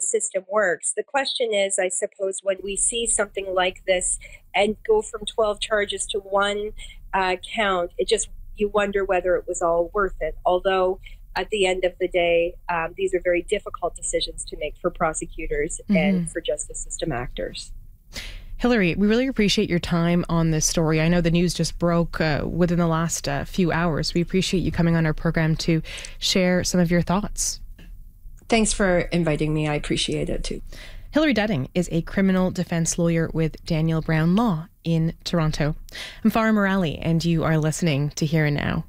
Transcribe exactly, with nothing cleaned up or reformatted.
system works. The question is, I suppose, when we see something like this and go from twelve charges to one uh, count, it just, you wonder whether it was all worth it. Although at the end of the day, um, these are very difficult decisions to make for prosecutors mm-hmm. and for justice system actors. Hilary, we really appreciate your time on this story. I know the news just broke uh, within the last uh, few hours. We appreciate you coming on our program to share some of your thoughts. Thanks for inviting me. I appreciate it too. Hilary Dutting is a criminal defense lawyer with Daniel Brown Law in Toronto. I'm Farah Morali, and you are listening to Here and Now.